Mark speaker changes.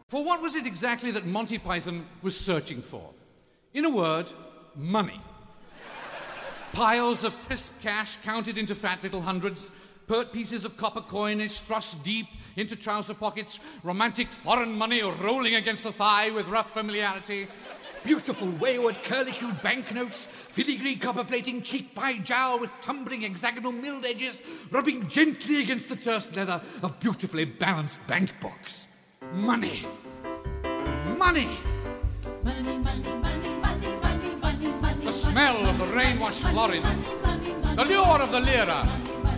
Speaker 1: For what was it exactly that Monty Python was searching for? In a word, money. Piles of crisp cash counted into fat little hundreds, pert pieces of copper coinage thrust deep into trouser pockets, romantic foreign money rolling against the thigh with rough familiarity, beautiful wayward curlicued banknotes, filigree copper plating cheek by jowl with tumbling hexagonal milled edges, rubbing gently against the terse leather of beautifully balanced bank books. Money. Money.
Speaker 2: Money, money, money, money, money, money, money.
Speaker 1: The smell of the rain-washed Florida. The lure of the lira.